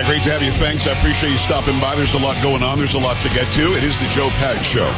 Great to have you. Thanks. I appreciate you stopping by. There's a lot going on. There's a lot to get to. It is the Joe Pags Show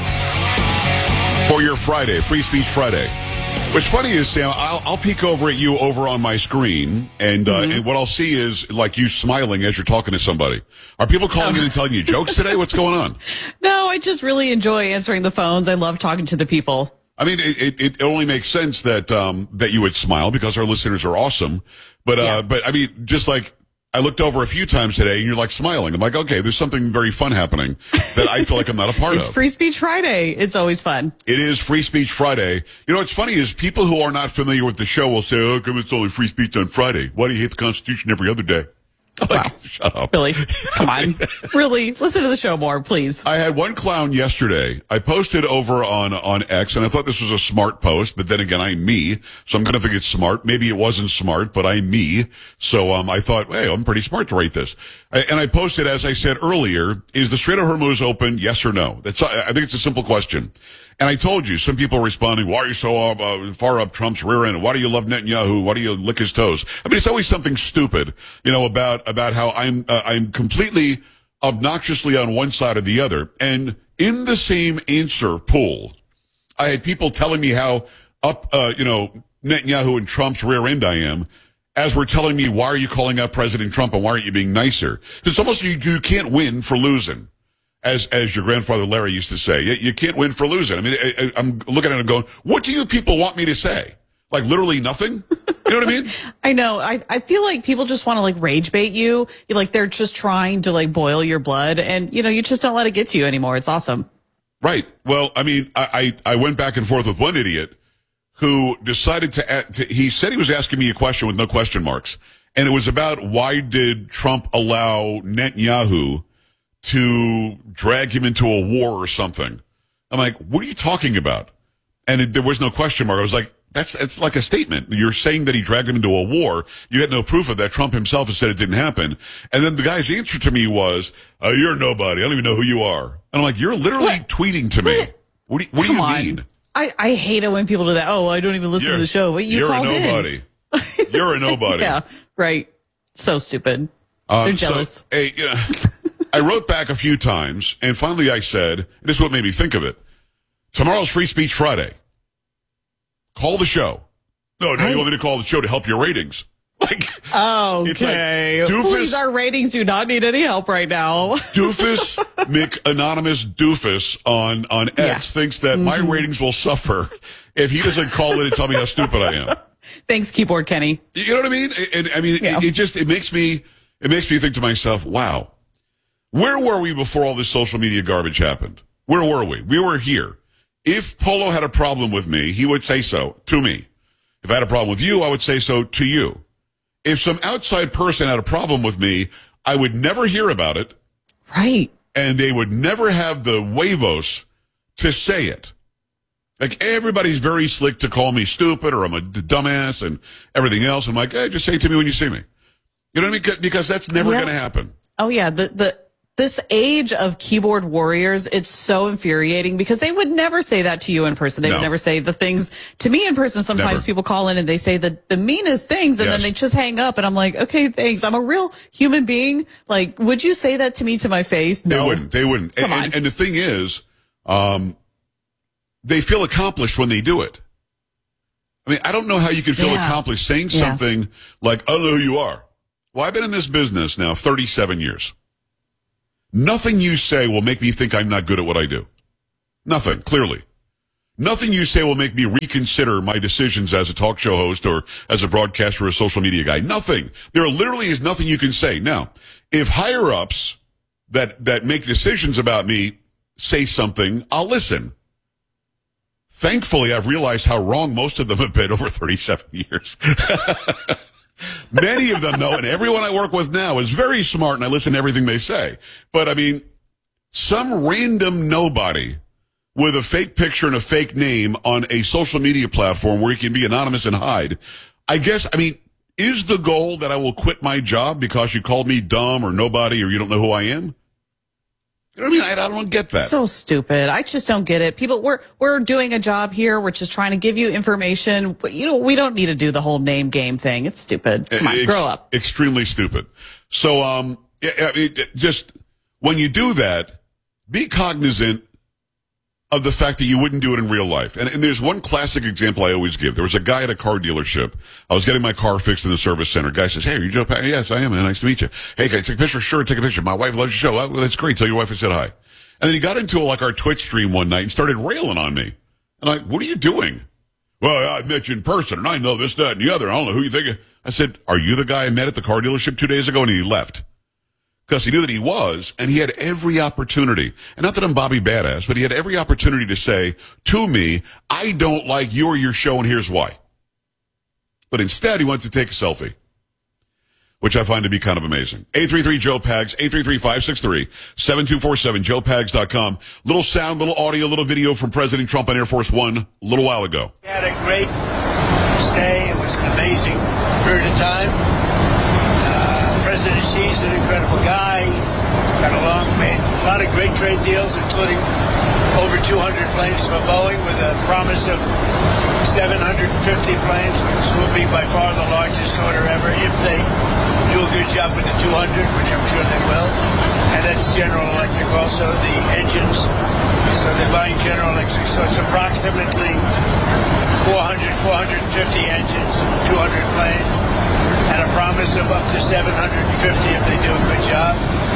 for your Friday, Free Speech Friday. What's funny is, Sam, I'll peek over at you over on my screen, and what I'll see is like you smiling as you're talking to somebody. Are people calling in and telling you jokes today? What's going on? No, I just really enjoy answering the phones. I love talking to the people. I mean, it only makes sense that that you would smile because our listeners are awesome. But I mean, just like I looked over a few times today and you're like smiling. I'm like, okay, there's something very fun happening that I feel like I'm not a part of. It's Free Speech Friday. It's always fun. It is Free Speech Friday. You know, what's funny is people who are not familiar with the show will say, oh, come, it's only free speech on Friday. Why do you hate the Constitution every other day? Like, wow. Shut up. Really? Come on. Really? Listen to the show more, please. I had one clown yesterday. I posted over on X, and I thought this was a smart post, but then again, I'm me, so I'm going to think it's smart. Maybe it wasn't smart, but I'm me. So I thought, hey, I'm pretty smart to write this. And I posted, as I said earlier, is the Strait of Hormuz open, yes or no? I think it's a simple question. And I told you, some people are responding, why are you so far up Trump's rear end? Why do you love Netanyahu? Why do you lick his toes? I mean, it's always something stupid, you know, about how I'm completely obnoxiously on one side or the other. And in the same answer pool, I had people telling me how up, Netanyahu and Trump's rear end I am, as we're telling me, why are you calling out President Trump and why aren't you being nicer? It's almost you can't win for losing. As your grandfather Larry used to say, you can't win for losing. I mean, I'm looking at it and going, what do you people want me to say? Like literally nothing? You know what I mean? I know. I feel like people just want to like rage bait you. Like they're just trying to like boil your blood, and you just don't let it get to you anymore. It's awesome. Right. Well, I mean, I went back and forth with one idiot who decided he said he was asking me a question with no question marks. And it was about why did Trump allow Netanyahu to drag him into a war or something. I'm like, what are you talking about? And there was no question mark. I was like, it's like a statement. You're saying that he dragged him into a war. You had no proof of that. Trump himself has said it didn't happen. And then the guy's answer to me was, you're nobody. I don't even know who you are. And I'm like, you're literally tweeting to me. What do you mean? I hate it when people do that. Oh, I don't even listen to the show. But you're a nobody. You're a nobody. Yeah, right. So stupid. They're jealous. So, I wrote back a few times, and finally I said, this is what made me think of it. Tomorrow's Free Speech Friday. Call the show. No, you want me to call the show to help your ratings. Like, okay. It's like, please, our ratings do not need any help right now. Doofus McAnonymous Doofus on X thinks that my ratings will suffer if he doesn't call in and tell me how stupid I am. Thanks, Keyboard Kenny. You know what I mean? And I mean, it makes me think to myself, wow. Where were we before all this social media garbage happened? Where were we? We were here. If Polo had a problem with me, he would say so to me. If I had a problem with you, I would say so to you. If some outside person had a problem with me, I would never hear about it. Right. And they would never have the huevos to say it. Like, everybody's very slick to call me stupid or I'm a dumbass and everything else. I'm like, hey, just say it to me when you see me. You know what I mean? Because that's never going to happen. Oh, yeah. This age of keyboard warriors, it's so infuriating because they would never say that to you in person. They would never say the things to me in person. Sometimes people call in and they say the meanest things and then they just hang up. And I'm like, okay, thanks. I'm a real human being. Like, would you say that to me to my face? No. They wouldn't. Come on. And the thing is, they feel accomplished when they do it. I mean, I don't know how you could feel accomplished saying something like, I don't know who you are. Well, I've been in this business now 37 years. Nothing you say will make me think I'm not good at what I do. Nothing, clearly. Nothing you say will make me reconsider my decisions as a talk show host or as a broadcaster or a social media guy. Nothing. There literally is nothing you can say. Now, if higher-ups that make decisions about me say something, I'll listen. Thankfully, I've realized how wrong most of them have been over 37 years. Many of them, though, and everyone I work with now is very smart, and I listen to everything they say. But, I mean, some random nobody with a fake picture and a fake name on a social media platform where he can be anonymous and hide, is the goal that I will quit my job because you called me dumb or nobody or you don't know who I am? You know what I mean? I don't get that. So stupid. I just don't get it. People, we're doing a job here. We're just trying to give you information. But, we don't need to do the whole name game thing. It's stupid. Come on, grow up. Extremely stupid. So, I mean, just when you do that, be cognizant of the fact that you wouldn't do it in real life. And there's one classic example I always give. There was a guy at a car dealership. I was getting my car fixed in the service center. Guy says, "Hey, are you Joe Pags?" "Yes, I am. Nice to meet you." "Hey, can I take a picture?" "Sure, take a picture. My wife loves your show." "Oh, well, that's great. Tell your wife I said hi." And then he got into like our Twitch stream one night and started railing on me. And I'm like, "What are you doing?" "Well, I met you in person and I know this, that, and the other. I don't know who you think." I said, "Are you the guy I met at the car dealership 2 days ago?" And he left. Because he knew that he was, and he had every opportunity. And not that I'm Bobby Badass, but he had every opportunity to say to me, "I don't like you or your show, and here's why." But instead, he went to take a selfie, which I find to be kind of amazing. 833-JOE-PAGS, 833-563-7247, joepags.com. Little sound, little audio, little video from President Trump on Air Force One a little while ago. We had a great stay. It was an amazing period of time. President Xi's an incredible guy. Got along, made a lot of great trade deals, including over 200 planes from Boeing with a promise of 750 planes, which will be by far the largest order ever if they do a good job with the 200, which I'm sure they will. And that's General Electric also, the engines. So they're buying General Electric. So it's approximately 450 engines, 200 planes, and a promise of up to 750 if they do a good job.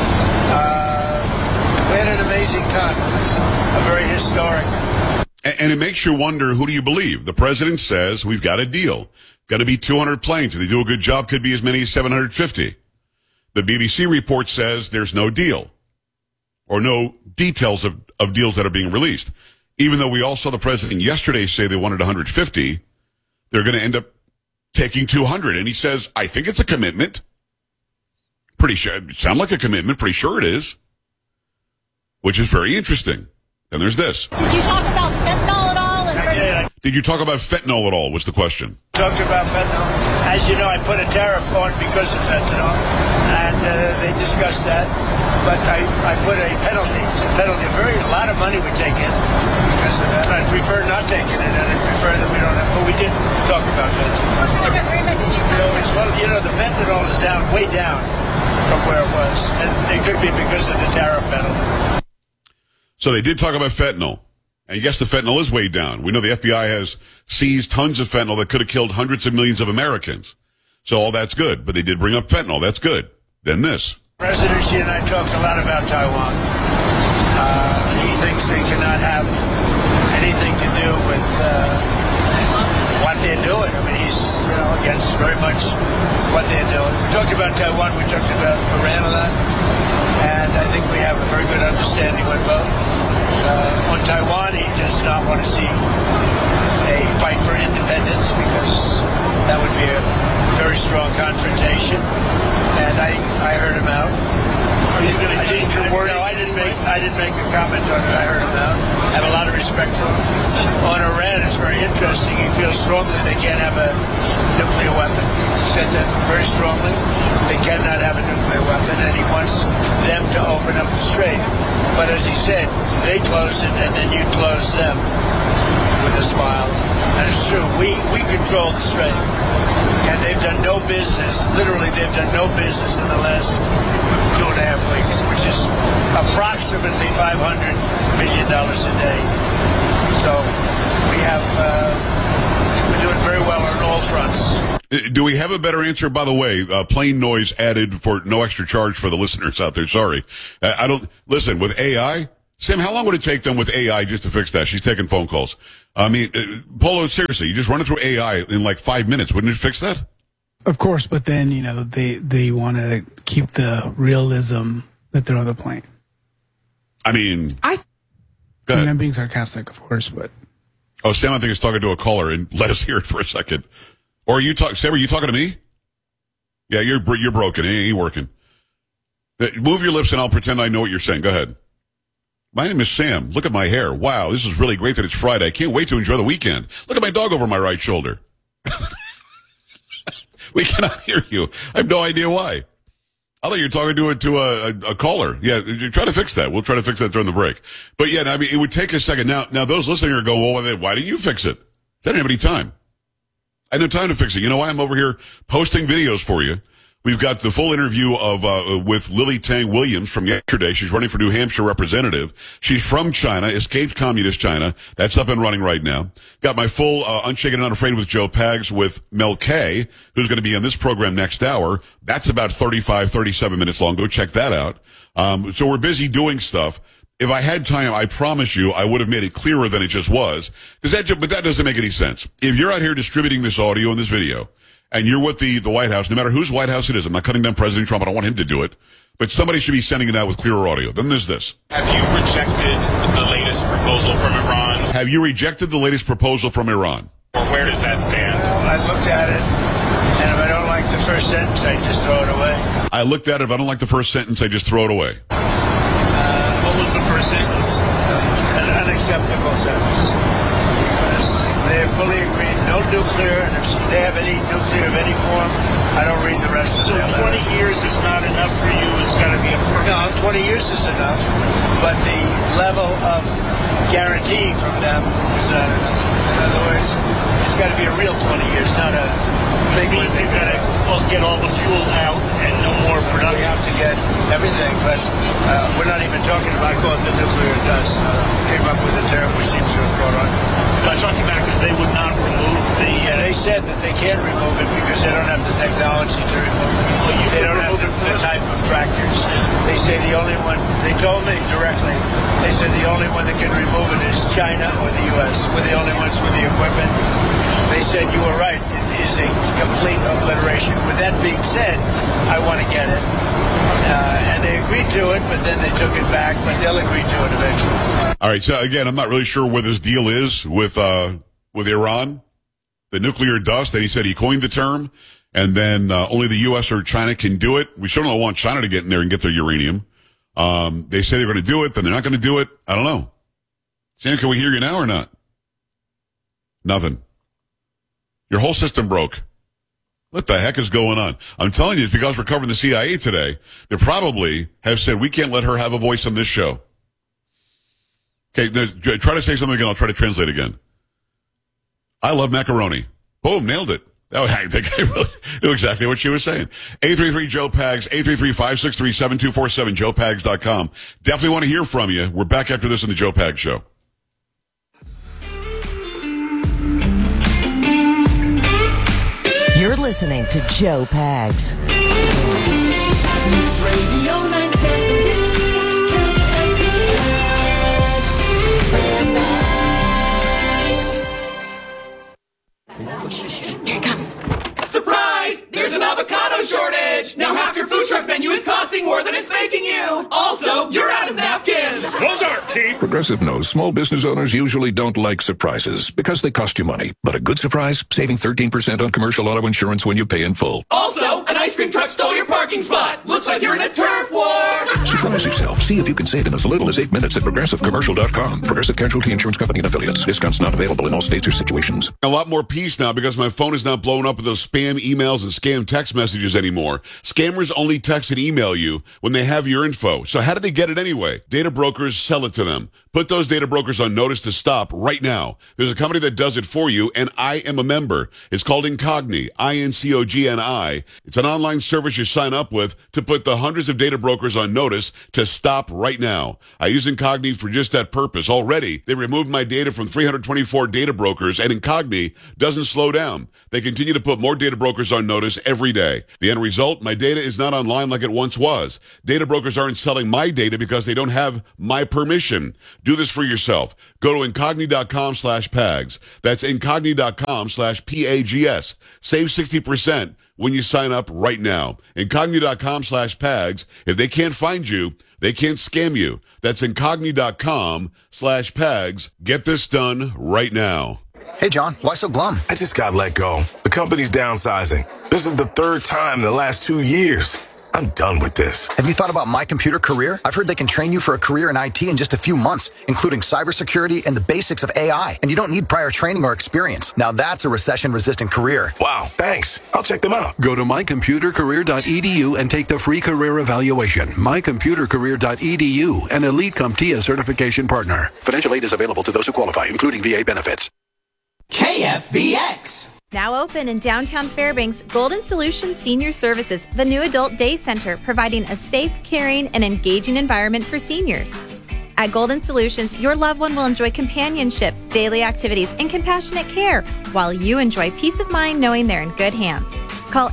We had an amazing time. It was a very historic. And it makes you wonder, who do you believe? The president says, we've got a deal. Got to be 200 planes. If they do a good job, could be as many as 750. The BBC report says there's no deal or no details of deals that are being released. Even though we all saw the president yesterday say they wanted 150, they're going to end up taking 200. And he says, I think it's a commitment. Pretty sure, it sounds like a commitment. Pretty sure it is. Which is very interesting. Then there's this. Did you talk about fentanyl at all? Did you talk about fentanyl at all was the question. Talked about fentanyl. As you know, I put a tariff on because of fentanyl, and they discussed that. But I put a penalty. It's a penalty. A lot of money we take in because of that. I'd prefer not taking it, and I'd prefer that we don't have. But we did talk about fentanyl. What kind of agreement did you come to? Well, you know, the fentanyl is down, way down from where it was, and it could be because of the tariff penalty. So they did talk about fentanyl. And yes, the fentanyl is way down. We know the FBI has seized tons of fentanyl that could have killed hundreds of millions of Americans. So all that's good. But they did bring up fentanyl. That's good. Then this. President Xi and I talked a lot about Taiwan. He thinks they cannot have anything to do with what they're doing. I mean, he's against very much what they're doing. We talked about Taiwan. We talked about Iran a lot. And I think we have a very good understanding with both. On Taiwan, he does not want to see a fight for independence because that would be a very strong confrontation. And I heard him out. Are you going to change your word? No, I didn't make a comment on it. I heard him out. I have a lot of respect for him. On Iran, it's very interesting. He feels strongly they can't have a nuclear weapon. He said that very strongly. They cannot have a nuclear weapon, and he wants them to open up the strait. But as he said, they closed it, and then you closed them with a smile. And it's true. We control the strait. And they've done no business, literally they've done no business in the last 2.5 weeks, which is approximately $500 million a day. So we're doing very well on all fronts. Do we have a better answer? By the way, plain noise added for no extra charge for the listeners out there. Sorry. Listen, with AI, Sam, how long would it take them with AI just to fix that? She's taking phone calls. I mean, Polo, seriously, you just run it through AI in like 5 minutes. Wouldn't it fix that? Of course, but then, they want to keep the realism that they're on the plane. I mean, go ahead. I'm being sarcastic, of course, but. Oh, Sam, I think is talking to a caller, and let us hear it for a second. Or Sam, are you talking to me? Yeah, you're broken. It ain't working. Move your lips and I'll pretend I know what you're saying. Go ahead. My name is Sam. Look at my hair. Wow, this is really great that it's Friday. I can't wait to enjoy the weekend. Look at my dog over my right shoulder. We cannot hear you. I have no idea why. I thought you were talking to a caller. Yeah, try to fix that. We'll try to fix that during the break. But yeah, I mean, it would take a second. Now those listening are going, well, why didn't you fix it? I didn't have any time. I had no time to fix it. You know why? I'm over here posting videos for you We've got the full interview of with Lily Tang Williams from yesterday. She's running for New Hampshire representative. She's from China, escaped communist China. That's up and running right now. Got my full Unshaken and Unafraid with Joe Pags with Mel K, who's going to be on this program next hour. That's about 37 minutes long. Go check that out. So we're busy doing stuff. If I had time, I promise you, I would have made it clearer than it just was. But that doesn't make any sense. If you're out here distributing this audio and this video, and you're with the White House, no matter whose White House it is, I'm not cutting down President Trump, I don't want him to do it, but somebody should be sending it out with clearer audio. Then there's this. Have you rejected the latest proposal from Iran? Have you rejected the latest proposal from Iran? Or where does that stand? Well, I looked at it, and if I don't like the first sentence, I just throw it away. I looked at it, if I don't like the first sentence, I just throw it away. What was the first sentence? An unacceptable sentence. Because they fully agreed, no nuclear, and if they have any nuclear of any form, I don't read the rest of So their 20 letter. years is not enough for you. It's got to be a No, 20 years is enough, but the level of guarantee from them is not enough. In other words, it's got to be a real 20 years, not a big one. means you got to get all the fuel out and no more We production. have to get everything, but we're not even talking about, I call it the nuclear dust. Came up with a term which seems to have caught on. I'm talking about because they would not remove the. Yeah, they said that they can't remove it because they don't have the technology to remove it. Well, you They could don't have remove the it first. type of tractors. They say the only one, they told me directly, they said the only one that can remove it is China or the U.S. We're the only ones with the equipment. They said you were right. It is a complete obliteration. With that being said, I want to get it. And they agreed to it, but then they took it back, but they'll agree to it eventually. All right, so again, I'm not really sure where this deal is with Iran, the nuclear dust. That he said he coined the term, and then only the U.S. or China can do it. We certainly don't want China to get in there and get their uranium. They say they're going to do it, then they're not going to do it. I don't know. Sam, can we hear you now or not? Nothing. Your whole system broke. What the heck is going on? I'm telling you, it's because we're covering the CIA today. They probably have said, we can't let her have a voice on this show. Okay, try to say something again. I'll try to translate again. I love macaroni. Boom, nailed it. Oh, I think I really knew exactly what she was saying. 833-JOE-PAGS, 833-563-7247, joepags.com. Definitely want to hear from you. We're back after this on the Joe Pags Show. You're listening to Joe Pags. News Radio 970 Fairfax. Here it comes. Surprise! There's an avocado shortage! Now half your food truck menu is costing more than it's making you! Also, you're out of napkins! Those aren't cheap. Progressive knows small business owners usually don't like surprises because they cost you money. But a good surprise, saving 13% on commercial auto insurance when you pay in full. Also, an ice cream truck stole your parking spot! Looks like you're in a turf war! Surprise yourself. See if you can save in as little as 8 minutes at ProgressiveCommercial.com. Progressive Casualty Insurance Company and Affiliates. Discounts not available in all states or situations. A lot more peace now because my phone is not blowing up with those spam emails and scam text messages anymore. Scammers only text and email you when they have your info. So how do they get it anyway? Data brokers sell it to them. Put those data brokers on notice to stop right now. There's a company that does it for you, and I am a member. It's called Incogni, INCOGNI. It's an online service you sign up with to put the hundreds of data brokers on notice to stop right now. I use Incogni for just that purpose. Already, they removed my data from 324 data brokers, and Incogni doesn't slow down. They continue to put more data brokers on notice every day. The end result, my data is not online like it once was. Data brokers aren't selling my data because they don't have my permission. Do this for yourself. Go to Incogni.com/PAGS. That's Incogni.com/PAGS. Save 60% when you sign up right now. Incogni.com/PAGS. If they can't find you, they can't scam you. That's Incogni.com/PAGS. Get this done right now. Hey, John, why so glum? I just got let go. The company's downsizing. This is the third time in the last 2 years. I'm done with this. Have you thought about My Computer Career? I've heard they can train you for a career in IT in just a few months, including cybersecurity and the basics of AI. And you don't need prior training or experience. Now that's a recession-resistant career. Wow, thanks. I'll check them out. Go to mycomputercareer.edu and take the free career evaluation. Mycomputercareer.edu, an Elite CompTIA certification partner. Financial aid is available to those who qualify, including VA benefits. KFBX! Now open in downtown Fairbanks, Golden Solutions Senior Services, the new adult day center, providing a safe, caring, and engaging environment for seniors. At Golden Solutions, your loved one will enjoy companionship, daily activities, and compassionate care, while you enjoy peace of mind knowing they're in good hands. Call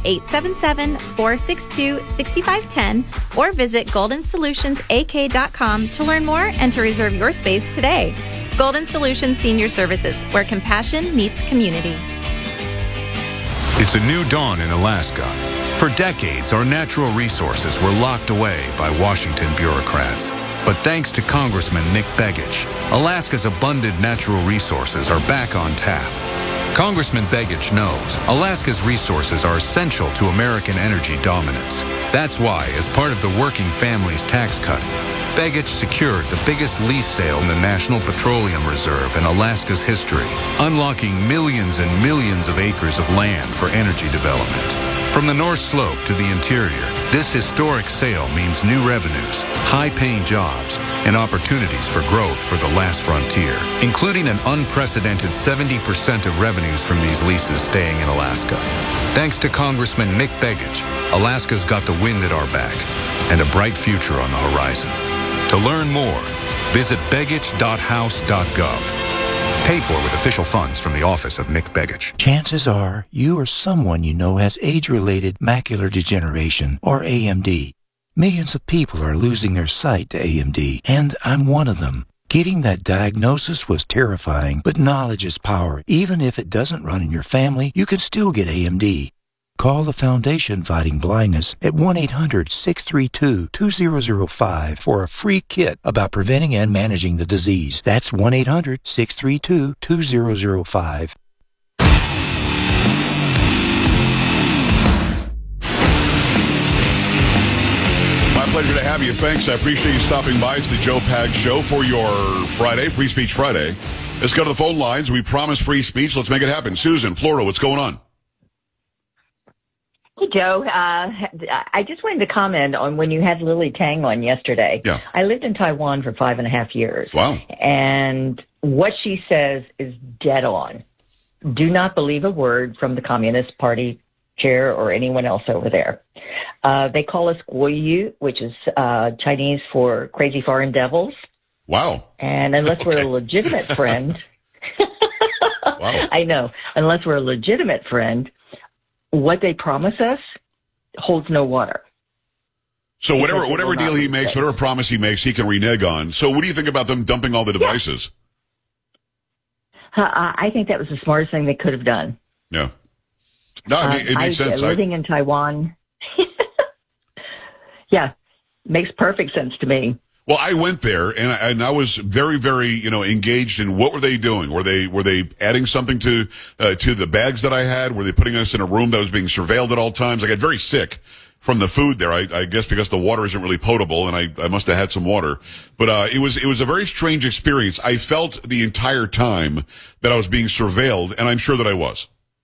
877-462-6510 or visit GoldenSolutionsAK.com to learn more and to reserve your space today. Golden Solutions Senior Services, where compassion meets community. It's a new dawn in Alaska. For decades, our natural resources were locked away by Washington bureaucrats. But thanks to Congressman Nick Begich, Alaska's abundant natural resources are back on tap. Congressman Begich knows Alaska's resources are essential to American energy dominance. That's why, as part of the Working Families Tax Cut, Begich secured the biggest lease sale in the National Petroleum Reserve in Alaska's history, unlocking millions and millions of acres of land for energy development. From the North Slope to the interior, this historic sale means new revenues, high-paying jobs, and opportunities for growth for the last frontier, including an unprecedented 70% of revenues from these leases staying in Alaska. Thanks to Congressman Nick Begich, Alaska's got the wind at our back and a bright future on the horizon. To learn more, visit begich.house.gov. Paid for with official funds from the office of Nick Begich. Chances are you or someone you know has age-related macular degeneration, or AMD. Millions of people are losing their sight to AMD, and I'm one of them. Getting that diagnosis was terrifying, but knowledge is power. Even if it doesn't run in your family, you can still get AMD. Call the Foundation Fighting Blindness at 1-800-632-2005 for a free kit about preventing and managing the disease. That's 1-800-632-2005. My pleasure to have you. Thanks. I appreciate you stopping by. It's the Joe Pags Show for your Friday, Free Speech Friday. Let's go to the phone lines. We promised free speech. Let's make it happen. Susan, Florida, what's going on? Hey, Joe. I just wanted to comment on when you had Lily Tang on yesterday. Yeah. I lived in Taiwan for 5.5 years. Wow. And what she says is dead on. Do not believe a word from the Communist Party chair or anyone else over there. They call us Guoyu, which is Chinese for crazy foreign devils. Wow. And unless we're a legitimate friend, wow. I know, unless we're a legitimate friend, what they promise us holds no water. So whatever deal he makes, whatever promise he makes, he can renege on. So what do you think about them dumping all the devices? I think that was the smartest thing they could have done. Yeah. No, I mean, it makes sense. Living in Taiwan, yeah, makes perfect sense to me. Well, I went there and I was very, very, engaged in what were they doing? Were they adding something to the bags that I had? Were they putting us in a room that was being surveilled at all times? I got very sick from the food there. I guess because the water isn't really potable and I must have had some water, but it was a very strange experience. I felt the entire time that I was being surveilled, and I'm sure that I was.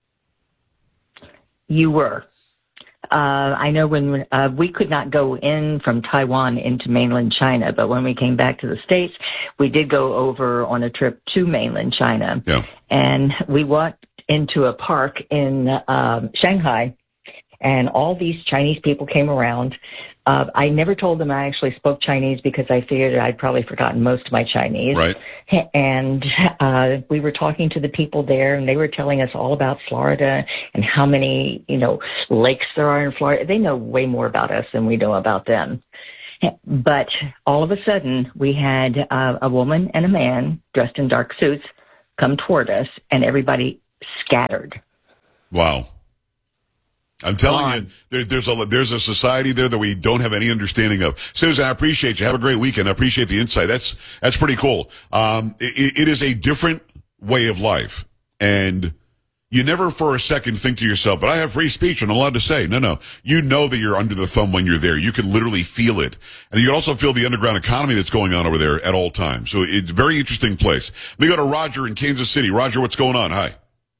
You were. I know when we could not go in from Taiwan into mainland China, but when we came back to the States, we did go over on a trip to mainland China. Yeah. And we walked into a park in Shanghai, and all these Chinese people came around. I never told them I actually spoke Chinese because I figured I'd probably forgotten most of my Chinese. Right. And we were talking to the people there, and they were telling us all about Florida and how many, lakes there are in Florida. They know way more about us than we know about them. But all of a sudden, we had a woman and a man dressed in dark suits come toward us, and everybody scattered. Wow. I'm telling you, there's a society there that we don't have any understanding of. Susan, I appreciate you. Have a great weekend. I appreciate the insight. That's pretty cool. It is a different way of life, and you never for a second think to yourself, but I have free speech and I'm allowed to say. No. You know that you're under the thumb when you're there. You can literally feel it. And you also feel the underground economy that's going on over there at all times. So it's a very interesting place. We go to Roger in Kansas City. Roger, what's going on? Hi.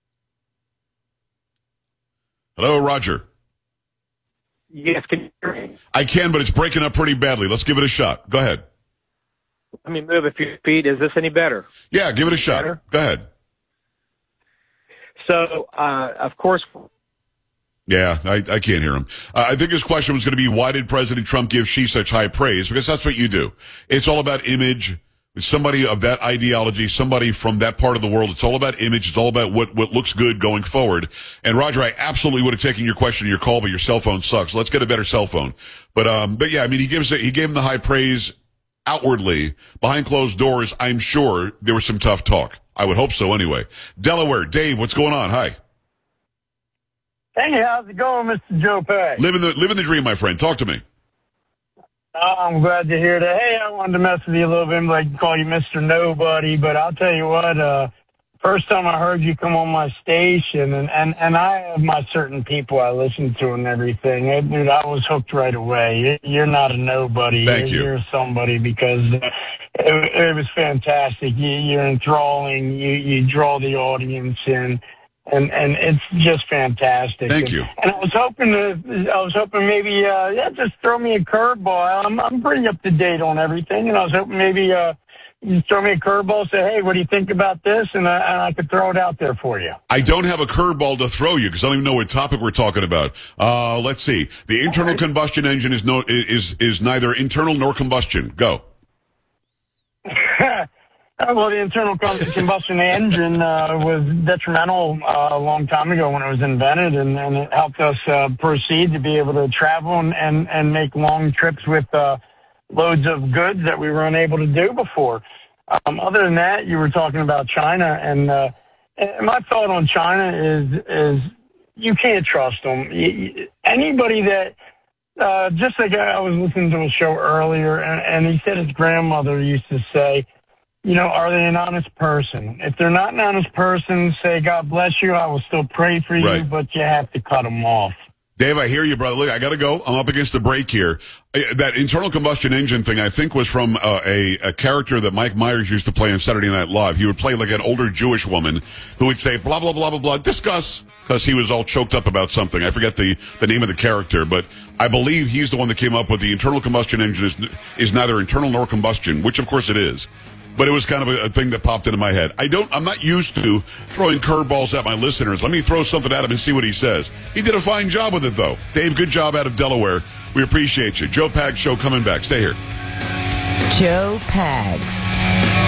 Hello, Roger. Yes, can you hear me? I can, but it's breaking up pretty badly. Let's give it a shot. Go ahead. Let me move a few feet. Is this any better? Yeah, give it a shot. Better? Go ahead. So, of course. Yeah, I can't hear him. I think his question was going to be, why did President Trump give Xi such high praise? Because that's what you do. It's all about image. Somebody of that ideology, somebody from that part of the world. It's all about image. It's all about what looks good going forward. And Roger, I absolutely would have taken your question, your call, but your cell phone sucks. Let's get a better cell phone. But yeah, I mean, he gave him the high praise outwardly. Behind closed doors, I'm sure there was some tough talk. I would hope so anyway. Delaware, Dave, what's going on? Hi. Hey, how's it going, Mr. Joe Pags? Living the dream, my friend. Talk to me. I'm glad to hear that. Hey, I wanted to mess with you a little bit, like to call you Mr. Nobody, but I'll tell you what, first time I heard you come on my station, and I have my certain people I listen to and everything. Dude, I was hooked right away. You're not a nobody. Thank you. You're somebody because it was fantastic. You're enthralling. You draw the audience in. And it's just fantastic. Thank you. And I was hoping maybe just throw me a curveball. I'm pretty up to date on everything, and I was hoping maybe you throw me a curveball, say, hey, what do you think about this? And I could throw it out there for you. I don't have a curveball to throw you because I don't even know what topic we're talking about. Let's see. The internal combustion engine is neither internal nor combustion. Go. Well, the internal combustion engine was detrimental a long time ago when it was invented, and it helped us proceed to be able to travel and make long trips with loads of goods that we were unable to do before. Other than that, you were talking about China, and my thought on China is you can't trust them. Anybody that just like I was listening to a show earlier, and he said his grandmother used to say, you know, are they an honest person? If they're not an honest person, say, God bless you, I will still pray for you, but you have to cut them off. Dave, I hear you, brother. Look, I got to go. I'm up against the break here. That internal combustion engine thing, I think, was from a character that Mike Myers used to play on Saturday Night Live. He would play like an older Jewish woman who would say, blah, blah, blah, blah, blah, discuss, because he was all choked up about something. I forget the name of the character, but I believe he's the one that came up with the internal combustion engine is neither internal nor combustion, which, of course, it is. But it was kind of a thing that popped into my head. I'm not used to throwing curveballs at my listeners. Let me throw something at him and see what he says. He did a fine job with it, though. Dave, good job out of Delaware. We appreciate you. Joe Pags Show coming back. Stay here. Joe Pags.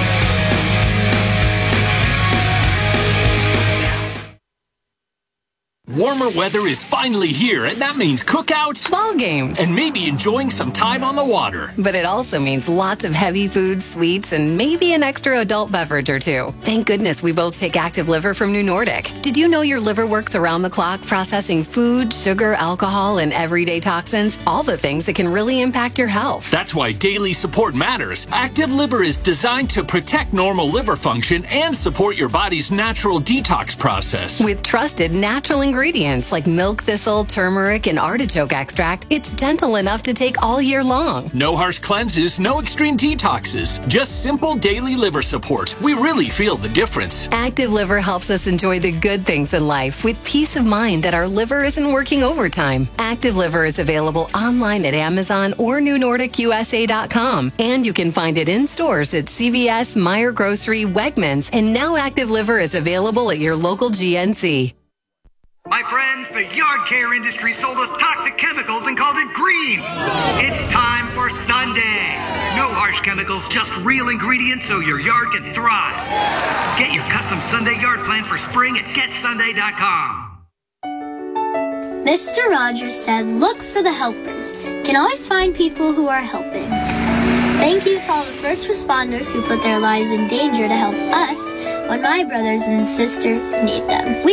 Warmer weather is finally here, and that means cookouts, ball games, and maybe enjoying some time on the water. But it also means lots of heavy food, sweets, and maybe an extra adult beverage or two. Thank goodness we both take Active Liver from New Nordic. Did you know your liver works around the clock processing food, sugar, alcohol, and everyday toxins? All the things that can really impact your health. That's why daily support matters. Active Liver is designed to protect normal liver function and support your body's natural detox process. With trusted natural ingredients like milk thistle, turmeric, and artichoke extract, it's gentle enough to take all year long. No harsh cleanses, no extreme detoxes, just simple daily liver support. We really feel the difference. Active Liver helps us enjoy the good things in life with peace of mind that our liver isn't working overtime. Active Liver is available online at Amazon or NewNordicUSA.com, and you can find it in stores at CVS, Meijer Grocery, Wegmans, and now Active Liver is available at your local GNC. My friends, the yard care industry sold us toxic chemicals and called it green. It's time for Sunday. No harsh chemicals, just real ingredients so your yard can thrive. Get your custom Sunday yard plan for spring at GetSunday.com. Mr. Rogers said, look for the helpers. You can always find people who are helping. Thank you to all the first responders who put their lives in danger to help us when my brothers and sisters need them.